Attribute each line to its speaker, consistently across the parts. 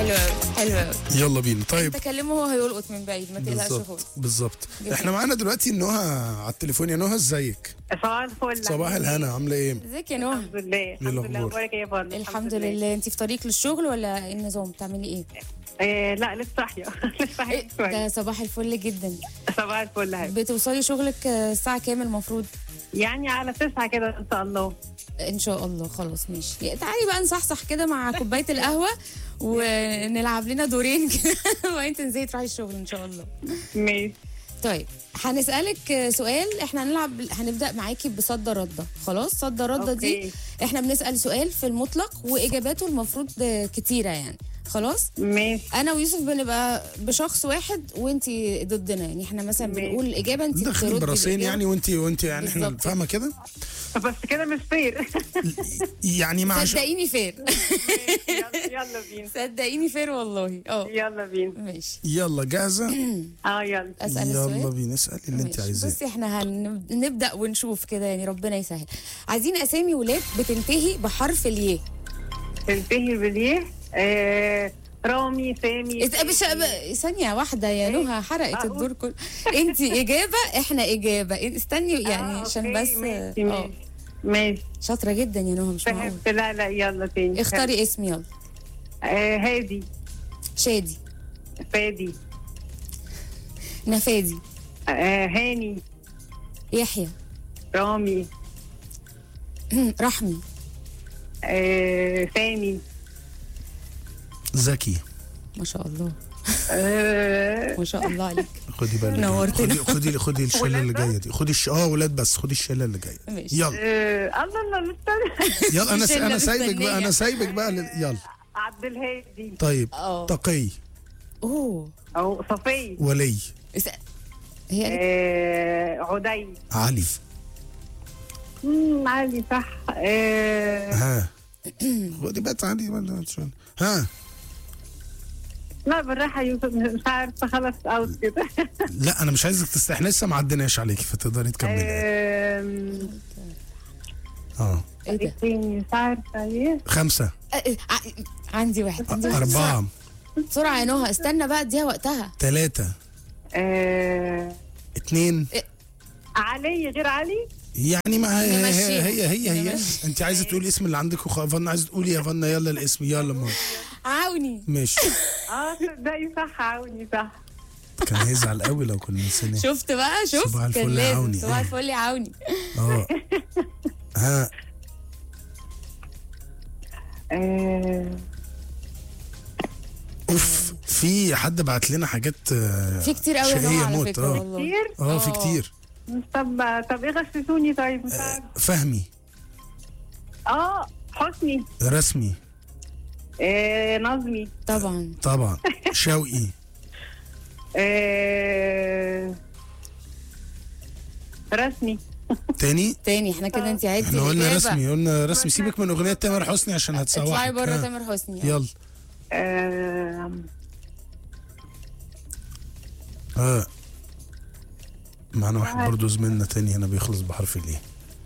Speaker 1: حلو قوي حلو قوي.
Speaker 2: يلا بينا. طيب
Speaker 1: تكلمه هو هيلقط من بعيد، ما تقلقش خالص.
Speaker 2: بالظبط. احنا معانا دلوقتي نهى على التليفون. يا نهى ازيك؟
Speaker 3: صباح الفل.
Speaker 2: صباح الهنا، عامله ايه؟
Speaker 1: ازيك يا نهى؟
Speaker 3: الحمد لله الحمد لله. اخبارك ايه يا فندم؟
Speaker 1: الحمد لله. انت في طريق للشغل ولا ايه النظام؟ بتعملي ايه؟
Speaker 3: لا لسه صاحيه لسه صاحيه شويه.
Speaker 1: ده صباح الفل جدا.
Speaker 3: صباح الفل. هاي
Speaker 1: بتوصلي شغلك الساعة كام المفروض؟
Speaker 3: يعني على 9 كده ان شاء الله.
Speaker 1: ان شاء الله. خلاص ماشي. تعالي بقى نصحصح كده مع كوباية القهوة ونلعب لنا دورين كده وبعدين تنزلي تروحي الشغل ان شاء الله.
Speaker 3: ماشي.
Speaker 1: طيب هنسألك سؤال. احنا هنبدأ معاكي بصد ردة. خلاص صد ردة دي احنا بنسأل سؤال في المطلق واجاباته المفروض كتيرة يعني. خلاص
Speaker 3: ماشي.
Speaker 1: انا ويوسف بنبقى بشخص واحد وانتي ضدنا، يعني احنا مثلا بنقول الاجابه انتي
Speaker 2: داخلين براسين يعني وانتي يعني احنا فاهمه كده.
Speaker 3: بس كده مش فير.
Speaker 2: يعني مع
Speaker 1: صدقيني فير.
Speaker 3: يلا بينا.
Speaker 1: صدقيني فير والله.
Speaker 3: يلا بينا.
Speaker 1: ماشي.
Speaker 2: يلا جاهزه؟
Speaker 3: يلا
Speaker 1: اسال السؤال.
Speaker 2: يلا بينا اسال اللي انت عايزاه.
Speaker 1: بصي احنا هنبدا ونشوف كده يعني ربنا يسهل. عايزين اسامي ولاد بتنتهي بحرف الياء.
Speaker 3: تنتهي باليه. رامي، سامي.
Speaker 1: ثانية واحدة يا نهى، حرقت الدور كله. انت إجابة احنا إجابة. استني يعني عشان بس.
Speaker 3: ماشي.
Speaker 1: شاطرة جدا يا نهى، مش معقول.
Speaker 3: لا يلا تاني.
Speaker 1: اختاري اسم يلا.
Speaker 3: هادي.
Speaker 1: شادي.
Speaker 3: فادي.
Speaker 1: نفادي.
Speaker 3: هاني.
Speaker 1: يحيى.
Speaker 3: رامي.
Speaker 1: رحمي.
Speaker 3: سامي.
Speaker 2: زكي.
Speaker 1: ما شاء الله. ما شاء الله عليك.
Speaker 2: خدي بالك.
Speaker 1: نورتنا.
Speaker 2: خدي الشله اللي جايه دي. خدي ولاد بس. خدي الشله اللي جايه.
Speaker 1: ماشي.
Speaker 2: يلا.
Speaker 3: الله
Speaker 2: يلا انا سايبك بقى. يلا.
Speaker 3: عبد الهادي.
Speaker 2: طيب. تقي.
Speaker 3: او صفي.
Speaker 2: ولي.
Speaker 1: هي
Speaker 3: عدي.
Speaker 2: علي.
Speaker 3: علي صح.
Speaker 2: ها خدي بقى تعالي. ها
Speaker 3: لا بالراحه يوسف، مش عارفه خلاص اوت كده.
Speaker 2: لا انا مش عايزك احنا لسه ما عديناش عليكي فتقدري تكملي.
Speaker 1: ايه ده؟
Speaker 3: مش عارفه ايه.
Speaker 2: 5.
Speaker 1: عندي واحد.
Speaker 2: 4.
Speaker 1: بسرعة يا نهى، استنى بقى اديها وقتها.
Speaker 2: 3. 2.
Speaker 3: علي غير علي
Speaker 2: يعني ما هي انت عايزه تقولي اسم اللي عندك فانا عايزه تقولي يا فانا يلا الاسم يلا ما
Speaker 1: عاوني.
Speaker 2: ماشي.
Speaker 3: صدقني صح. عاوني صح.
Speaker 2: كان هيزعل قوي لو كنا نسينا.
Speaker 1: شفت بقى
Speaker 2: صباح الفل يا عوني.
Speaker 1: صباح الفل يا عوني.
Speaker 2: ها اوف. في حد بعت لنا حاجات
Speaker 1: في كتير قوي على فكره والله.
Speaker 3: كتير.
Speaker 2: في كتير.
Speaker 3: طب ايه غششوني طيب.
Speaker 2: فهمي.
Speaker 3: حسني.
Speaker 2: رسمي.
Speaker 3: نظمي.
Speaker 1: طبعا.
Speaker 2: شوقي.
Speaker 3: رسمي.
Speaker 2: تاني
Speaker 1: احنا كده انت عدتي.
Speaker 2: احنا قلنا رسمي. سيبك من اغنيه تامر حسني عشان هتسوحك.
Speaker 1: اطلعي بره تامر حسني.
Speaker 2: يلا. معنا واحد برضو زميلنا تاني هنا بيخلص بحرف الإيه.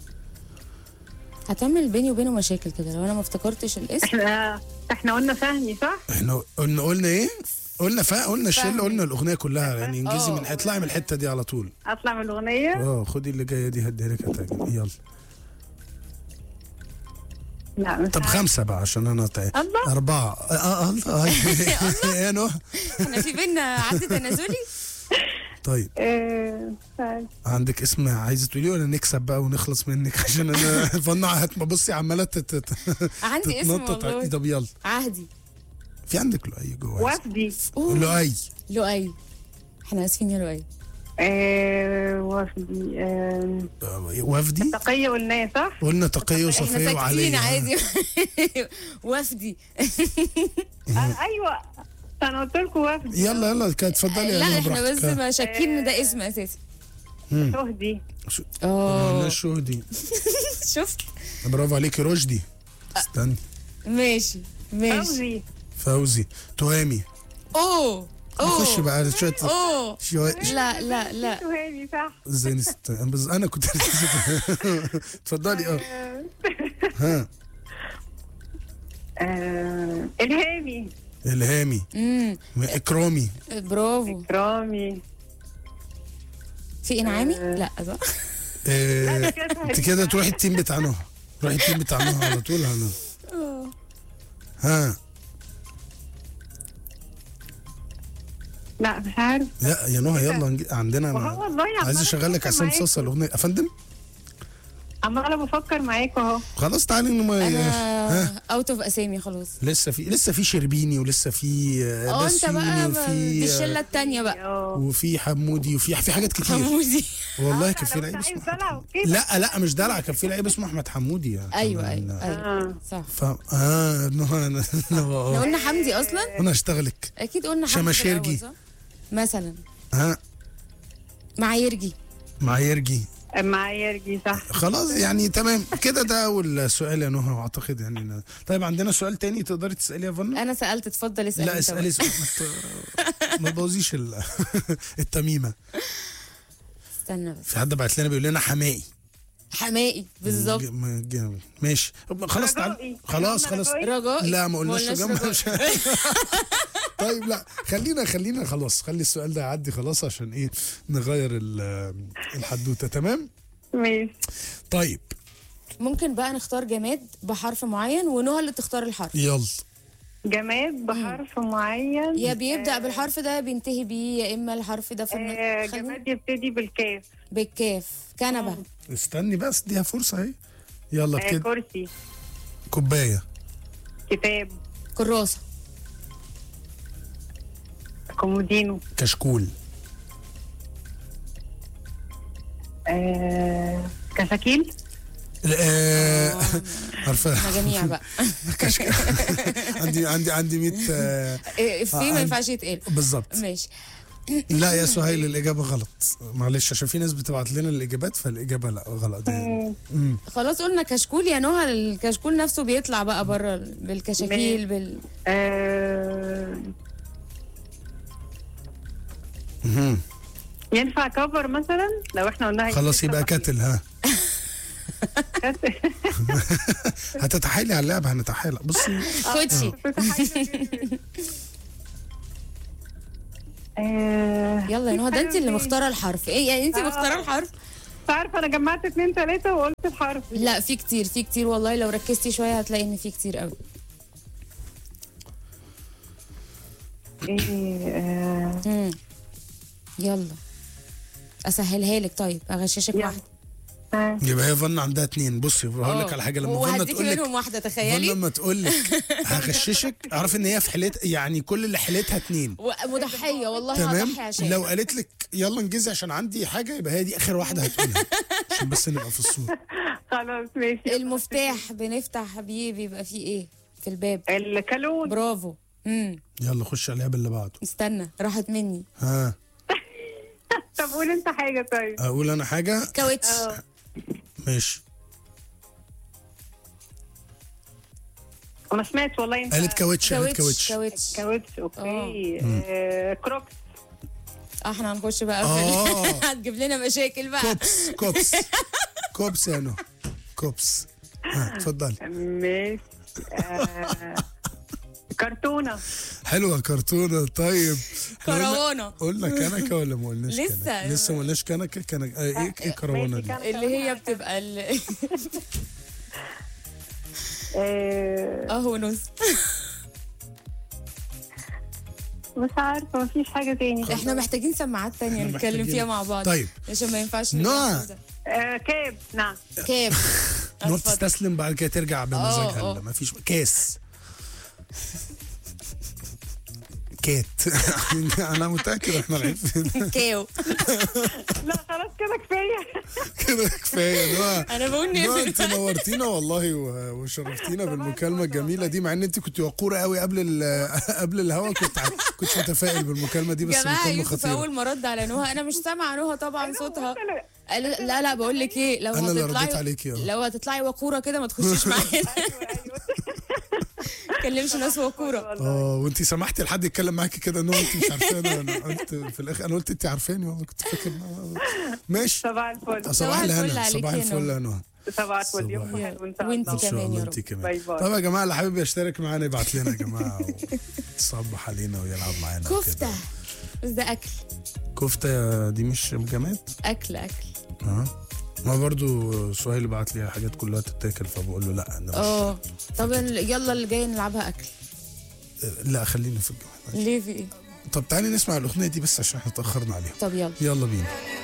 Speaker 1: هتعمل بيني وبينه مشاكل كده لو انا ما افتكرتش الاسم.
Speaker 3: احنا قلنا فهمي صح؟
Speaker 2: احنا قلنا ايه؟ قلنا الشله. قلنا الاغنيه كلها يعني انجزي من اطلعي من الحته دي على طول.
Speaker 3: اطلع من الاغنيه.
Speaker 2: خدي اللي جايه دي هديها لك هتعجبك. يلا.
Speaker 3: لا
Speaker 2: طب 5 بقى عشان انا 4. الله يا نهى
Speaker 1: احنا في بينا عد تنازلي.
Speaker 2: طيب عندك اسم عايزه تقوليه ولا نكسب بقى ونخلص منك عشان انا فنع بصي عماله
Speaker 1: عندي اسم والله.
Speaker 2: طب يلا.
Speaker 1: عهدي.
Speaker 2: في عندك لؤي جوه.
Speaker 3: وفدي.
Speaker 1: لؤي. احنا اسفين يا لؤي.
Speaker 2: وفدي.
Speaker 3: تقية قلناه صح؟
Speaker 2: قلنا تقية وصفية وعليا.
Speaker 1: عادي. وفدي.
Speaker 3: ايوه انا قلت لكم وفدي.
Speaker 2: يلا كانت اتفضلي.
Speaker 1: لا احنا بس ما شاكين ان ده اسم اساسي.
Speaker 3: شهدي.
Speaker 2: شهدي.
Speaker 1: شفت؟
Speaker 2: برافو عليكي. رشدي. استني.
Speaker 1: ماشي.
Speaker 2: فوزي. تهامي. نخش بقى شويه.
Speaker 1: لا
Speaker 3: تهامي صح.
Speaker 2: زين بس انا كنت اتفضلي.
Speaker 3: الهامي.
Speaker 2: الهامي. اكرامي.
Speaker 1: برافو.
Speaker 3: اكرامي.
Speaker 1: في انعامي؟ لا صح.
Speaker 2: انت كده تروحي التيم بتاع نهى، روحي التيم بتاع نهى على طول. ها
Speaker 3: لا مش عارف.
Speaker 2: لا يا نهى يلا عندنا
Speaker 3: والله
Speaker 2: عايز اشغل لك عصام صاصا الاغنيه يا فندم.
Speaker 3: عماله بفكر معاك اهو.
Speaker 2: خلاص تعالي
Speaker 1: انا اوت اوف اسامي خلاص.
Speaker 2: لسه في شربيني ولسه في
Speaker 1: انت بقى
Speaker 2: وفي
Speaker 1: دي الشله الثانيه بقى.
Speaker 2: وفي حمودي وفي حاجات كتير.
Speaker 1: حمودي
Speaker 2: والله كان في لعيب اسمه لا مش دلع، كان في لعيب اسمه احمد حمودي يعني.
Speaker 1: ايوه صح.
Speaker 2: احنا
Speaker 1: قلنا حمدي اصلا.
Speaker 2: انا اشتغلك
Speaker 1: اكيد قلنا حمدي
Speaker 2: شماشيرجي
Speaker 1: مثلا.
Speaker 2: معايرجي
Speaker 3: صح.
Speaker 2: خلاص يعني تمام كده. ده اول سؤال يا نهى، واعتقد يعني طيب عندنا سؤال تاني تقدري تسالي يا فندم.
Speaker 1: انا سالت، اتفضل اسالي.
Speaker 2: لا اسالي ما تبوظيش التميمه.
Speaker 1: استنى بس،
Speaker 2: في حد بعت لنا بيقول لنا حمائي
Speaker 1: بالظبط.
Speaker 2: ماشي خلاص تعال. خلاص
Speaker 1: رجاء.
Speaker 2: لا ما قلناش رجاء. طيب لا خلينا خلاص، خلي السؤال ده يعدي خلاص عشان ايه نغير الحدوته. تمام
Speaker 3: ماشي.
Speaker 2: طيب
Speaker 1: ممكن بقى نختار جماد بحرف معين ونهى اللي تختار الحرف.
Speaker 2: يلا.
Speaker 3: جماد بحرف معين،
Speaker 1: يا بيبدأ بالحرف ده بينتهي بيه، يا اما الحرف ده في
Speaker 3: جماد يبتدي بالكاف.
Speaker 1: بالكاف. كنبه.
Speaker 2: استني بس اديها فرصه اهي. يلا بكده.
Speaker 3: كرسي.
Speaker 2: كوبايه.
Speaker 3: كتاب.
Speaker 1: كراسه.
Speaker 3: كومودينو.
Speaker 2: كشكول.
Speaker 3: كشاكيل.
Speaker 2: عارفه
Speaker 1: جميع بقى.
Speaker 2: عندي 100
Speaker 1: في ما ينفعش يتقال
Speaker 2: بالظبط.
Speaker 1: ماشي.
Speaker 2: لا يا سهيل الاجابه غلط، معلش عشان في ناس بتبعت لنا الاجابات فالاجابه لا غلط يعني.
Speaker 1: خلاص قلنا كشكول يا نهى. الكشكول نفسه بيطلع بقى بره بالكشاكيل
Speaker 3: ينفع كفر مثلا لو احنا قلناها.
Speaker 2: خلاص يبقى كتل. هتتحايلي على اللعبه. هنتحايل. بصي
Speaker 1: كوتشي. يلا يا نهى، ده انت اللي مختاره الحرف. ايه يعني انت مختاره الحرف؟
Speaker 3: مش عارفه، انا جمعت 2 3 وقلت الحرف.
Speaker 1: لا في كتير والله، لو ركزتي شويه هتلاقي ان في كتير قوي. يلا اسهلها لك. طيب اغششك واحده.
Speaker 2: يبقى هي فن عندها 2. بصي هقول لك على حاجه. لما فن تقول لك
Speaker 1: منهم واحده، تخيلي.
Speaker 2: لما تقول لك هغششك اعرف ان هي في حالتها، يعني كل اللي حالتها 2
Speaker 1: مضحيه والله.
Speaker 2: تمام.
Speaker 1: هضحي عشان
Speaker 2: لو قالت لك يلا انجزي عشان عندي حاجه، يبقى هي دي اخر واحده هتقولها عشان بس نبقى في الصوره.
Speaker 3: خلاص ماشي.
Speaker 1: المفتاح بنفتح بيه بيبقى فيه ايه في الباب؟
Speaker 3: الكالون.
Speaker 1: برافو.
Speaker 2: يلا خش على اللعبه اللي بعده.
Speaker 1: استنى راحت مني.
Speaker 3: طب قول انت حاجه. طيب
Speaker 2: اقول انا حاجه.
Speaker 1: كاوتش.
Speaker 2: ماشي.
Speaker 3: ما سمعت والله. انت
Speaker 2: قالت كاوتش.
Speaker 3: اوكي. كروكس.
Speaker 1: احنا هنخش بقى في هتجيب لنا مشاكل بقى.
Speaker 2: كوبس يا نو. كوبس. اتفضلي.
Speaker 3: ماشي. كرتونه.
Speaker 2: حلوه كرتونه. طيب
Speaker 1: كروانه.
Speaker 2: قلنا كنكه ولا ما قلناش؟ لسه ما قلناش كنكه. ايه كروانه دي؟
Speaker 1: اللي هي بتبقى اهو نص.
Speaker 3: مش عارفه، مفيش حاجه تاني.
Speaker 1: احنا محتاجين سماعات تانية نتكلم فيها مع بعض.
Speaker 2: طيب
Speaker 1: عشان ما ينفعش.
Speaker 3: كاب. نعم
Speaker 1: كاب.
Speaker 2: نقعد تستسلم بعد كده ترجع بمزاجها. مفيش كاس. كات. انا متاكد احنا العيب
Speaker 1: كاو.
Speaker 3: لا خلاص كده
Speaker 2: كفايه.
Speaker 1: انا بقول
Speaker 2: انت نورتينا والله وشرفتينا بالمكالمه الجميله دي، مع ان انت كنت وقوره قوي قبل الهوا. كنت متفائل بالمكالمه دي، بس مكالمه خطيره.
Speaker 1: اول ما رد على نهى انا مش سامعه نهى طبعا صوتها. لا بقول لك ايه، لو هتطلعي وقوره كده ما تخشيش معانا. تكلمش ناس وقوره.
Speaker 2: وانت سمحتي لحد يتكلم معاكي كده ان انت مش عارفاني. انا قلت في الاخر، انا قلت انت عارفاني والله، كنت فاكر. ماشي.
Speaker 3: صباح الفل.
Speaker 2: صباح الفل يا نهى.
Speaker 3: صباحكم اليوم
Speaker 2: صباح.
Speaker 3: حلو ان شاء
Speaker 1: وانتي
Speaker 3: الله.
Speaker 2: ان شاء
Speaker 1: كمان
Speaker 2: الله
Speaker 1: يا
Speaker 2: انت
Speaker 1: رب.
Speaker 2: كمان.
Speaker 3: باي باي.
Speaker 2: طب يا جماعه اللي حابب يشترك معانا يبعت لنا يا جماعه وتصبح علينا ويلعب معانا
Speaker 1: كفته
Speaker 2: وكده.
Speaker 1: بس ده اكل.
Speaker 2: كفته دي مش جماد.
Speaker 1: اكل
Speaker 2: ما برضو سهيل بعت لي حاجات كلها تتاكل فبقول له لا انا مش.
Speaker 1: طب يلا اللي جاي نلعبها اكل.
Speaker 2: لا خلينا في الجماد.
Speaker 1: ليه في ايه؟
Speaker 2: طب تعالي نسمع الاغنيه دي بس عشان احنا اتاخرنا عليها.
Speaker 1: طب يلا
Speaker 2: يلا بينا.